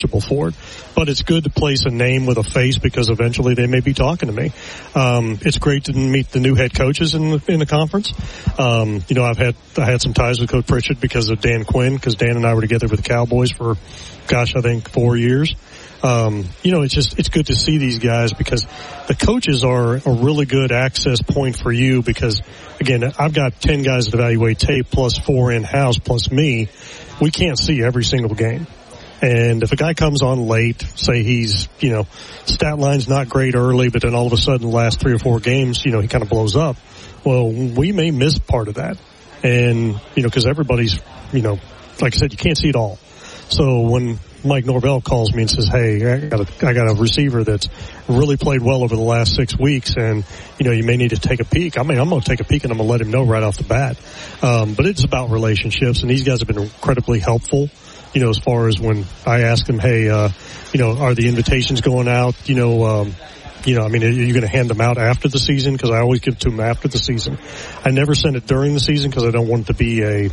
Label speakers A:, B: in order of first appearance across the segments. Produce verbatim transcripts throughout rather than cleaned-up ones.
A: comfortable for it. But it's good to place a name with a face because eventually they may be talking to me. Um, it's great to meet the new head coaches in the, in the conference. Um, you know, I've had, I had some ties with Coach Pritchett because of Dan Quinn, because Dan and I were together with the Cowboys for, gosh, I think four years. Um, you know, it's just, it's good to see these guys because the coaches are a really good access point for you because, again, I've got ten guys that evaluate tape plus four in-house plus me. We can't see every single game. And if a guy comes on late, say he's, you know, stat line's not great early, but then all of a sudden the last three or four games, you know, he kind of blows up. Well, we may miss part of that. And, you know, because everybody's, you know, like I said, you can't see it all. So when Mike Norvell calls me and says, hey, I got a, I got a receiver that's really played well over the last six weeks and, you know, you may need to take a peek. I mean, I'm going to take a peek and I'm going to let him know right off the bat. Um, but it's about relationships, and these guys have been incredibly helpful, you know, as far as when I ask them, hey, uh, you know, are the invitations going out? You know, um, you know, I mean, are you going to hand them out after the season? Because I always give it to them after the season. I never send it during the season because I don't want it to be a,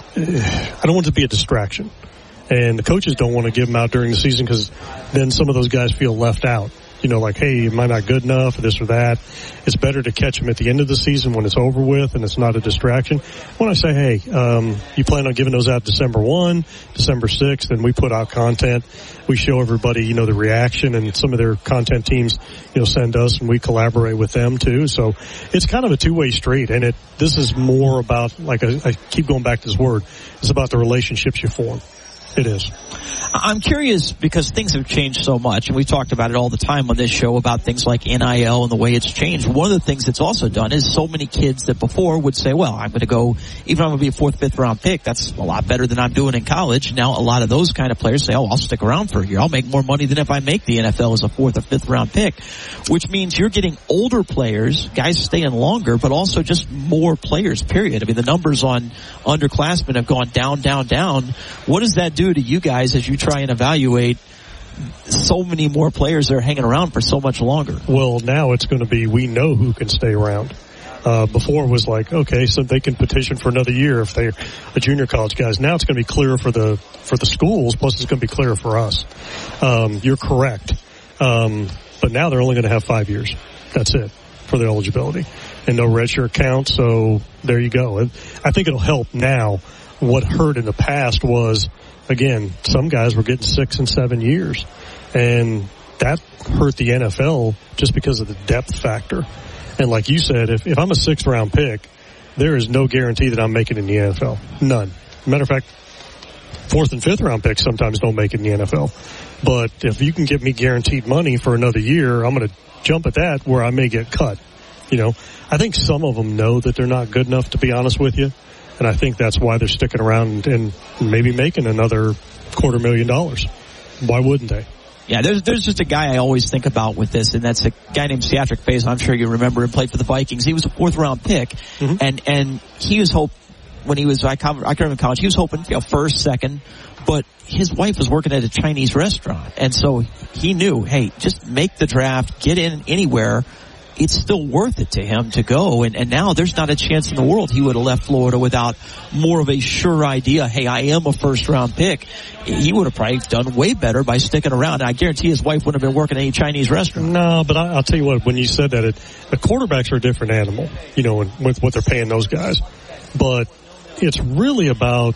A: I don't want it to be a distraction. And the coaches don't want to give them out during the season because then some of those guys feel left out. You know, like, hey, am I not good enough or this or that? It's better to catch them at the end of the season when it's over with and it's not a distraction. When I say, hey, um, you plan on giving those out December first, December sixth, and we put out content. We show everybody, you know, the reaction, and some of their content teams, you know, send us and we collaborate with them too. So it's kind of a two-way street, and it, this is more about, like I, I keep going back to this word, it's about the relationships you form. It is.
B: I'm curious because things have changed so much, and we talked about it all the time on this show about things like N I L and the way it's changed. One of the things it's also done is so many kids that before would say, well, I'm going to go, even if I'm going to be a fourth, fifth round pick, that's a lot better than I'm doing in college. Now a lot of those kind of players say, oh, I'll stick around for a year. I'll make more money than if I make the N F L as a fourth or fifth round pick, which means you're getting older players, guys staying longer, but also just more players, period. I mean, the numbers on underclassmen have gone down, down, down. What does that do to you guys as you try and evaluate so many more players that are hanging around for so much longer?
A: Well, now it's going to be, we know who can stay around. Uh, before it was like, okay, so they can petition for another year if they're the junior college guys. Now it's going to be clearer for the, for the schools, plus it's going to be clearer for us. Um, you're correct. Um, but now they're only going to have five years. That's it for the eligibility. And no redshirt count, so there you go. And I think it'll help now. What hurt in the past was, again, some guys were getting six and seven years. And that hurt the N F L just because of the depth factor. And like you said, if, if I'm a sixth round pick, there is no guarantee that I'm making it in the N F L. None. Matter of fact, fourth and fifth round picks sometimes don't make it in the N F L. But if you can get me guaranteed money for another year, I'm going to jump at that where I may get cut. You know, I think some of them know that they're not good enough, to be honest with you. And I think that's why they're sticking around and maybe making another quarter million dollars. Why wouldn't they?
B: Yeah, there's there's just a guy I always think about with this, and that's a guy named Cedric Faison. I'm sure you remember him, played for the Vikings. He was a fourth round pick, mm-hmm. and and he was hope when he was I come I remember in college. He was hoping, you know, first, second, but his wife was working at a Chinese restaurant, and so he knew, hey, just make the draft, get in anywhere. It's still worth it to him to go, and, and now there's not a chance in the world he would have left Florida without more of a sure idea, hey, I am a first-round pick. He would have probably done way better by sticking around. I guarantee his wife wouldn't have been working at any Chinese restaurant.
A: No, but I, I'll tell you what, when you said that, it, the quarterbacks are a different animal, you know, with what they're paying those guys. But it's really about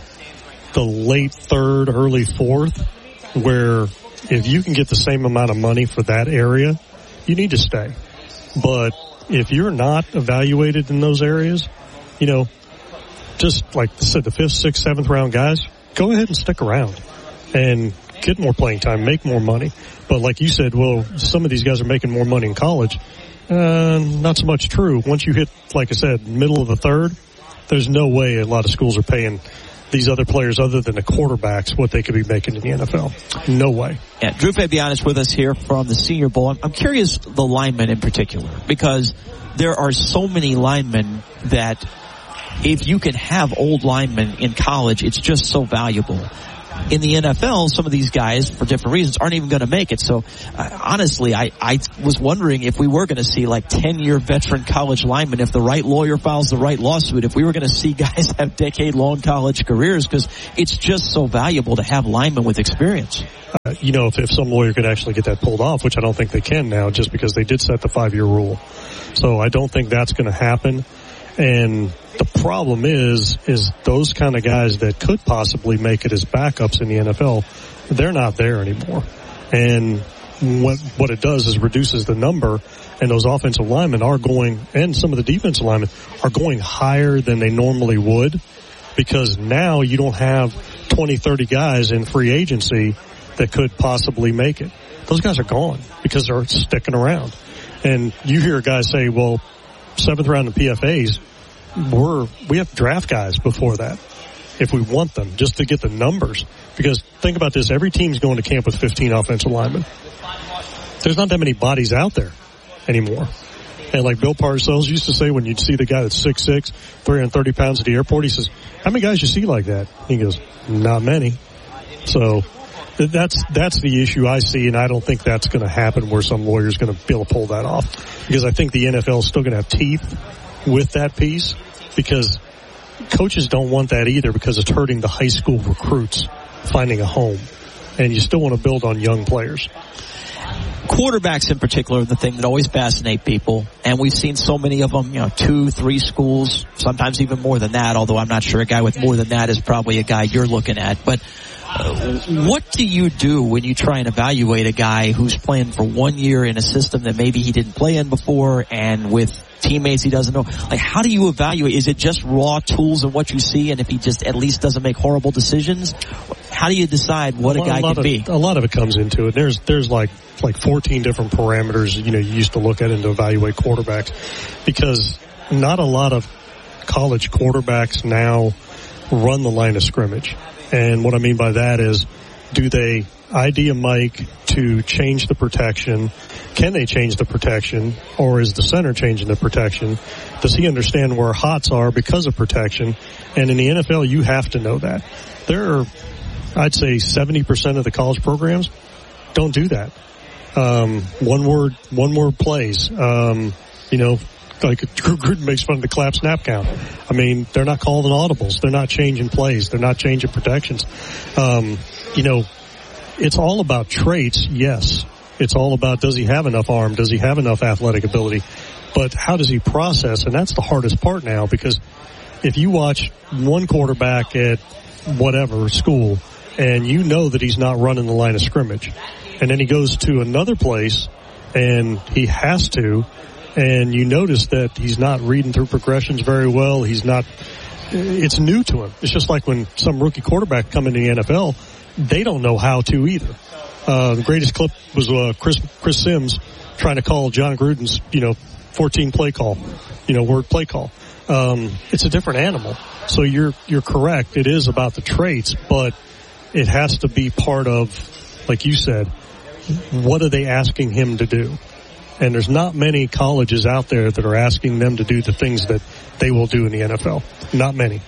A: the late third, early fourth, where if you can get the same amount of money for that area, you need to stay. But if you're not evaluated in those areas, you know, just like I said, the fifth, sixth, seventh round guys, go ahead and stick around and get more playing time, make more money. But like you said, well, some of these guys are making more money in college. Uh, not so much true. Once you hit, like I said, middle of the third, there's no way a lot of schools are paying these other players other than the quarterbacks what they could be making in the N F L. No way.
B: Yeah, Drew Fabian is with us here from the Senior Bowl. I'm, I'm curious the linemen in particular, because there are so many linemen that if you can have old linemen in college, it's just so valuable. In the N F L, some of these guys, for different reasons, aren't even going to make it. So, uh, honestly, I, I was wondering if we were going to see like ten-year veteran college linemen, if the right lawyer files the right lawsuit, if we were going to see guys have decade-long college careers, because it's just so valuable to have linemen with experience.
A: you know, if, if some lawyer could actually get that pulled off, which I don't think they can now just because they did set the five-year rule. So I don't think that's going to happen. And the problem is, is those kind of guys that could possibly make it as backups in the N F L, they're not there anymore. And what, what it does is reduces the number, and those offensive linemen are going, and some of the defensive linemen are going higher than they normally would, because now you don't have twenty, thirty guys in free agency that could possibly make it. Those guys are gone because they're sticking around. And you hear guys say, well, seventh round in P F As, we're, we have draft guys before that if we want them, just to get the numbers. Because think about this, every team's going to camp with fifteen offensive linemen. There's not that many bodies out there anymore. And like Bill Parcells used to say, when you'd see the guy that's six six, three hundred thirty pounds at the airport, he says, how many guys you see like that? He goes, not many. So that's that's the issue I see, and I don't think that's going to happen where some lawyer's going to be able to pull that off. Because I think the N F L is still going to have teeth with that piece, because coaches don't want that either, because it's hurting the high school recruits finding a home. And you still want to build on young players.
B: Quarterbacks in particular are the thing that always fascinate people, and we've seen so many of them, you know, two, three schools, sometimes even more than that, although I'm not sure a guy with more than that is probably a guy you're looking at. But uh, what do you do when you try and evaluate a guy who's playing for one year in a system that maybe he didn't play in before, and with teammates he doesn't know? Like, how do you evaluate? Is it just raw tools and what you see, and if he just at least doesn't make horrible decisions? How do you decide what a, a guy can
A: of,
B: be?
A: A lot of it comes into it. There's there's like like fourteen different parameters, you know, you used to look at and to evaluate quarterbacks, because not a lot of college quarterbacks now run the line of scrimmage. And what I mean by that is, do they I D a mic to change the protection? Can they change the protection? Or is the center changing the protection? Does he understand where hots are because of protection? And in the N F L, you have to know that. There are, I'd say, seventy percent of the college programs don't do that. Um, one word, one word plays. Um, you know, like Drew Gruden makes fun of the clap snap count. I mean, they're not calling audibles. They're not changing plays. They're not changing protections. Um, you know, it's all about traits, yes. It's all about, does he have enough arm? Does he have enough athletic ability? But how does he process? And that's the hardest part now, because if you watch one quarterback at whatever school and you know that he's not running the line of scrimmage, and then he goes to another place and he has to, and you notice that he's not reading through progressions very well, he's not, it's new to him. It's just like when some rookie quarterback come into the N F L, they don't know how to either. Uh, the greatest clip was uh, Chris Chris Sims trying to call John Gruden's, you know, fourteen play call, you know, word play call. Um, it's a different animal. So you're you're correct. It is about the traits, but it has to be part of, like you said, what are they asking him to do? And there's not many colleges out there that are asking them to do the things that they will do in the N F L. Not many.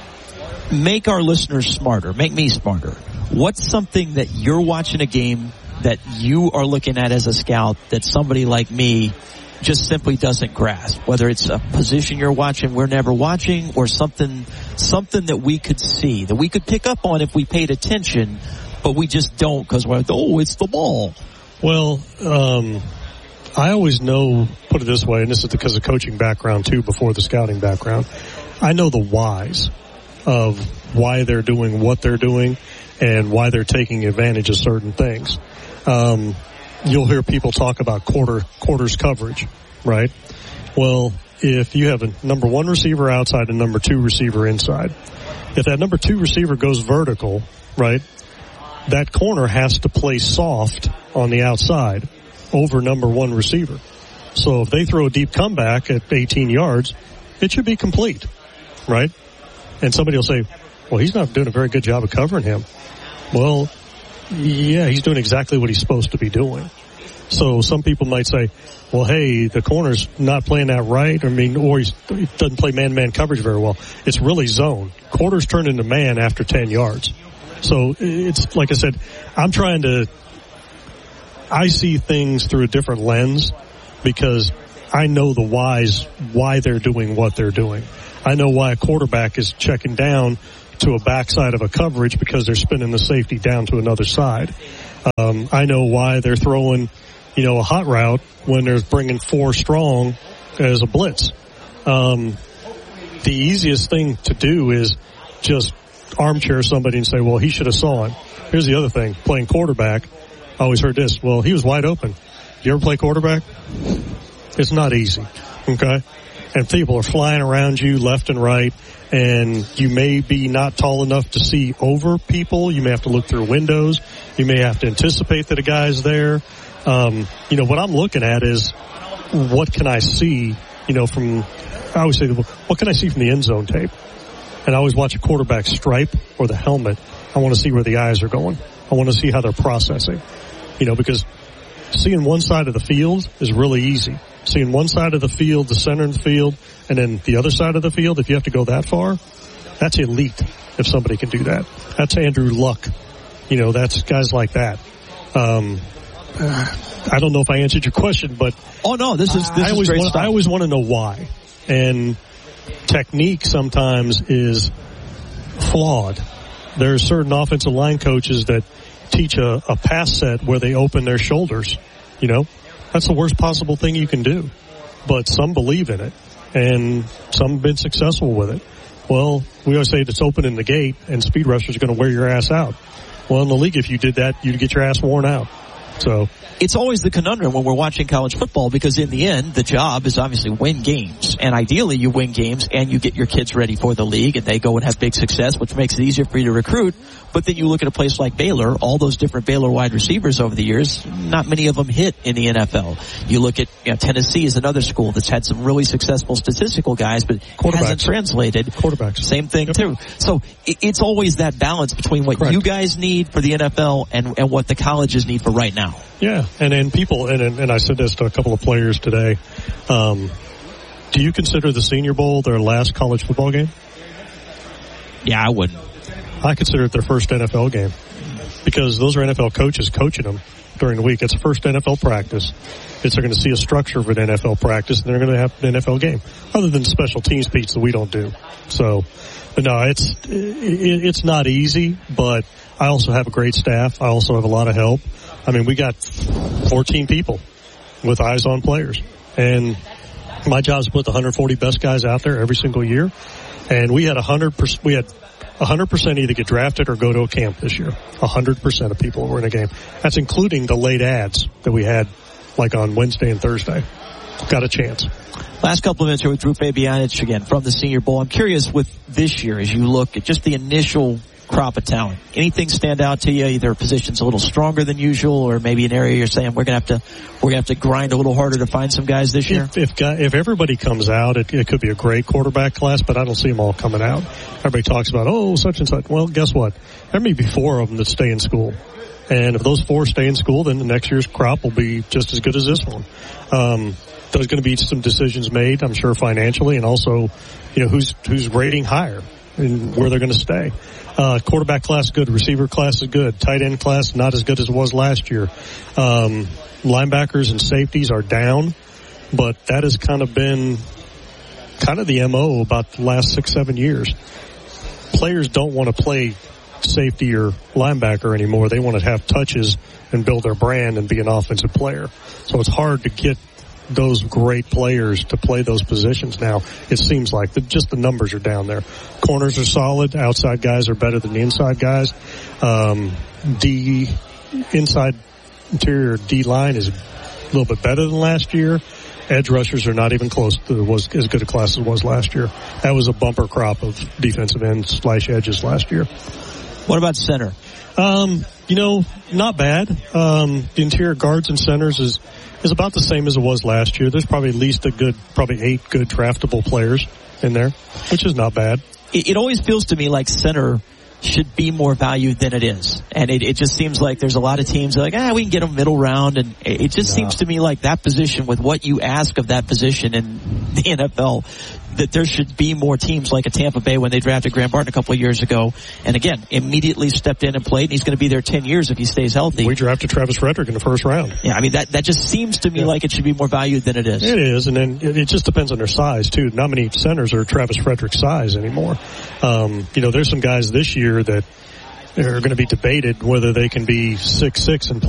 B: Make our listeners smarter. Make me smarter. What's something that you're watching a game that you are looking at as a scout that somebody like me just simply doesn't grasp? Whether it's a position you're watching we're never watching, or something something that we could see, that we could pick up on if we paid attention, but we just don't because we're like, oh, it's the ball.
A: Well, um, I always know, put it this way, and this is because of coaching background too, before the scouting background, I know the whys of why they're doing what they're doing and why they're taking advantage of certain things. Um, you'll hear people talk about quarter quarters coverage, right? Well, if you have a number one receiver outside and number two receiver inside, if that number two receiver goes vertical, right, that corner has to play soft on the outside over number one receiver. So if they throw a deep comeback at eighteen yards, it should be complete, right? And somebody will say, well, he's not doing a very good job of covering him. Well, yeah, he's doing exactly what he's supposed to be doing. So some people might say, well, hey, the corner's not playing that right. I mean, or he's, he doesn't play man-to-man coverage very well. It's really zone. Quarters turn into man after ten yards. So it's, like I said, I'm trying to, I see things through a different lens because I know the whys, why they're doing what they're doing. I know why a quarterback is checking down to a backside of a coverage because they're spinning the safety down to another side. Um, I know why they're throwing, you know, a hot route when they're bringing four strong as a blitz. Um, the easiest thing to do is just armchair somebody and say, well, he should have saw it. Here's the other thing, playing quarterback. I always heard this, well, he was wide open. You ever play quarterback? It's not easy, okay? And people are flying around you left and right, and you may be not tall enough to see over people. You may have to look through windows. You may have to anticipate that a guy's there. Um, you know, what I'm looking at is what can I see, you know, from, I always say, what can I see from the end zone tape? And I always watch a quarterback stripe or the helmet. I want to see where the eyes are going. I want to see how they're processing, you know, because seeing one side of the field is really easy. Seeing one side of the field, the center of the field, and then the other side of the field, if you have to go that far, that's elite if somebody can do that. That's Andrew Luck. You know, that's guys like that. Um, I don't know if I answered your question, but
B: oh no, this is this
A: I
B: is
A: always
B: great
A: want,
B: stuff.
A: I always want to know why. And technique sometimes is flawed. There are certain offensive line coaches that teach a, a pass set where they open their shoulders. You know, that's the worst possible thing you can do. But some believe in it, and some have been successful with it. Well, we always say it's open in the gate, and speed rushers are going to wear your ass out. Well, in the league, if you did that, you'd get your ass worn out. So
B: it's always the conundrum when we're watching college football, because in the end, the job is obviously win games. And ideally, you win games and you get your kids ready for the league and they go and have big success, which makes it easier for you to recruit. But then you look at a place like Baylor, all those different Baylor wide receivers over the years, not many of them hit in the N F L. You look at, you know, Tennessee is another school that's had some really successful statistical guys, but hasn't translated.
A: Quarterbacks.
B: Same thing
A: yep.
B: too. So it's always that balance between what
A: Correct.
B: you guys need for the N F L and, and what the colleges need for right now.
A: Yeah, and and people, and and I said this to a couple of players today. Um, do you consider the Senior Bowl their last college football game?
B: Yeah, I wouldn't.
A: I consider it their first N F L game, because those are N F L coaches coaching them during the week. It's the first N F L practice. It's they're going to see a structure of an N F L practice, and they're going to have an N F L game, other than special teams beats that we don't do. So, but no, it's it, it's not easy, but I also have a great staff. I also have a lot of help. I mean, we got fourteen people with eyes on players, and my job is to put the one hundred forty best guys out there every single year. And we had a hundred percent. We had one hundred percent either get drafted or go to a camp this year. one hundred percent of people were in a game. That's including the late ads that we had, like on Wednesday and Thursday. Got a chance.
B: Last couple of minutes here with Drew Fabianich again from the Senior Bowl. I'm curious with this year, as you look at just the initial crop of talent, anything stand out to you? Either positions a little stronger than usual, or maybe an area you're saying we're gonna have to we're gonna have to grind a little harder to find some guys this year.
A: If if, if everybody comes out, it, it could be a great quarterback class, but I don't see them all coming out. Everybody talks about oh such and such. Well, guess what? There may be four of them that stay in school, and if those four stay in school, then the next year's crop will be just as good as this one. Um, there's going to be some decisions made, I'm sure, financially, and also, you know, who's who's rating higher and where they're going to stay. Uh, quarterback class is good. Receiver class is good. Tight end class not as good as it was last year. Um, linebackers and safeties are down, but that has kind of been kind of the M O about the last six, seven years. Players don't want to play safety or linebacker anymore. They want to have touches and build their brand and be an offensive player. So it's hard to get those great players to play those positions now. It seems like the, just the numbers are down there. Corners are solid. Outside guys are better than the inside guys. Um, D inside interior D line is a little bit better than last year. Edge rushers are not even close to was as good a class as it was last year. That was a bumper crop of defensive ends slash edges last year.
B: What about center?
A: Um, you know, not bad. Um, the interior guards and centers is is about the same as it was last year. There's probably at least a good, probably eight good draftable players in there, which is not bad.
B: It, it always feels to me like center should be more valued than it is. And it, it just seems like there's a lot of teams that are like, ah, we can get them middle round. And it just no. seems to me like that position, with what you ask of that position in the N F L, that there should be more teams like a Tampa Bay when they drafted Graham Barton a couple of years ago. And again, immediately stepped in and played, and he's going to be there ten years if he stays healthy.
A: We drafted Travis Frederick in the first round.
B: Yeah, I mean, that, that just seems to me yeah. like it should be more valued than it is.
A: It is, and then it, it just depends on their size, too. Not many centers are Travis Frederick's size anymore. Um, you know, there's some guys this year that are going to be debated whether they can be six six and play